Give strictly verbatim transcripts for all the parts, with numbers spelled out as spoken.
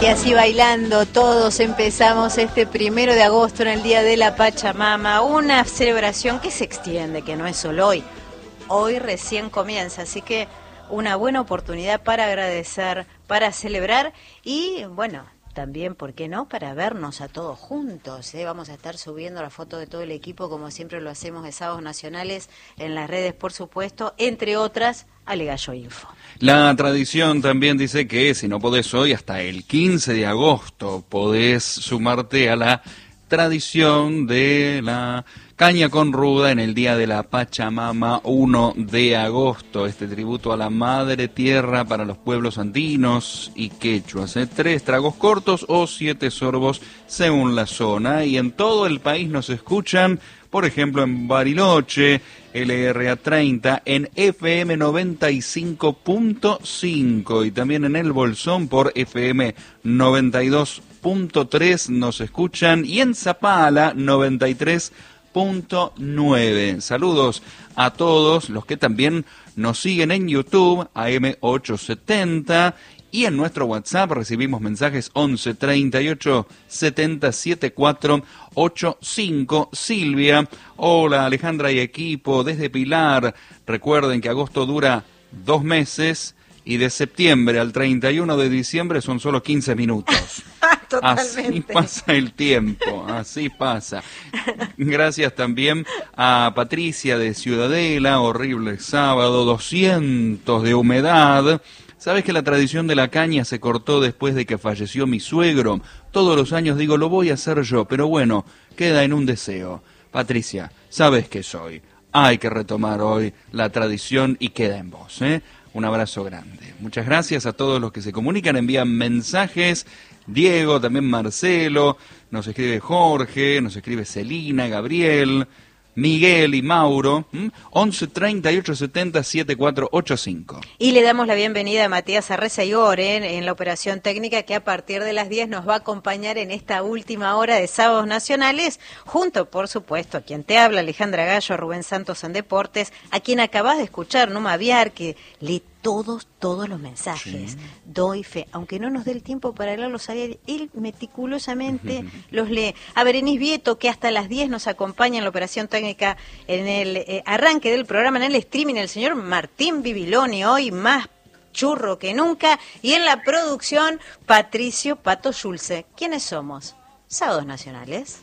Y así bailando todos empezamos este primero de agosto en el Día de la Pachamama, una celebración que se extiende, que no es solo hoy, hoy recién comienza, así que una buena oportunidad para agradecer, para celebrar y bueno, también, ¿por qué no?, para vernos a todos juntos, ¿eh? Vamos a estar subiendo la foto de todo el equipo, como siempre lo hacemos de Sábados Nacionales, en las redes, por supuesto, entre otras, Ale Gallo Info. La tradición también dice que si no podés hoy, hasta el quince de agosto podés sumarte a la tradición de la caña con ruda en el Día de la Pachamama, uno de agosto, este tributo a la Madre Tierra para los pueblos andinos y quechuas, ¿eh? Tres tragos cortos o siete sorbos según la zona, y en todo el país nos escuchan, por ejemplo en Bariloche, L R A treinta, en F M noventa y cinco punto cinco y también en El Bolsón por F M noventa y dos punto tres nos escuchan, y en Zapala noventa y tres punto nueve. Saludos a todos los que también nos siguen en YouTube, A M ochocientos setenta, y en nuestro WhatsApp recibimos mensajes once treinta y ocho setenta setenta y cuatro ochenta y cinco. Silvia, hola Alejandra y equipo, desde Pilar, recuerden que agosto dura dos meses y de septiembre al treinta y uno de diciembre son solo quince minutos. Totalmente. Así pasa el tiempo, así pasa. Gracias también a Patricia de Ciudadela, horrible sábado, doscientos de humedad. ¿Sabes que la tradición de la caña se cortó después de que falleció mi suegro? Todos los años digo, lo voy a hacer yo, pero bueno, queda en un deseo. Patricia, sabes que soy. Hay que retomar hoy la tradición y queda en vos, ¿eh? Un abrazo grande. Muchas gracias a todos los que se comunican, envían mensajes. Diego, también Marcelo, nos escribe Jorge, nos escribe Celina, Gabriel, Miguel y Mauro. ¿Mm? once treinta y ocho setenta setenta y cuatro ochenta y cinco. Y le damos la bienvenida a Matías Arreza-Igor en, en la operación técnica, que a partir de las diez nos va a acompañar en esta última hora de Sábados Nacionales, junto, por supuesto, a quien te habla, Alejandra Gallo, Rubén Santos en Deportes, a quien acabas de escuchar, Numa Viar, que le todos, todos los mensajes. Sí. Doy fe, aunque no nos dé el tiempo para leerlos a él, él meticulosamente los lee. A Berenice Vieto, que hasta las diez nos acompaña en la operación técnica, en el eh, arranque del programa, en el streaming, el señor Martín Bibiloni, hoy más churro que nunca, y en la producción, Patricio Pato Schulze. ¿Quiénes somos? Sábados Nacionales.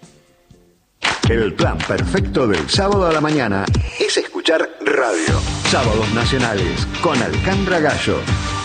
El plan perfecto del sábado a la mañana es escuchar radio. Sábados Nacionales con Alejandra Gallo.